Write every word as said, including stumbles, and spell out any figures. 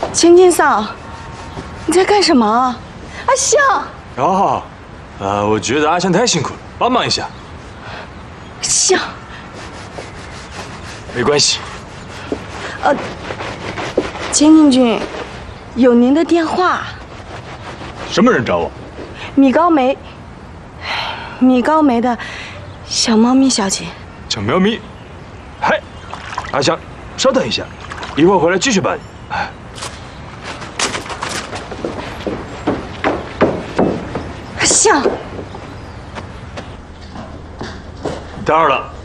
千金桑，你在干什么？阿香。 哦，呃，我觉得阿香太辛苦了，帮忙一下。 香。 没关系。 呃，千金君，有您的电话。 什么人找我？ 米高梅。米高梅的小猫咪小姐。 小喵咪。嗨，阿香，稍等一下，一会儿回来继续办理。哎。 香， 待会儿了。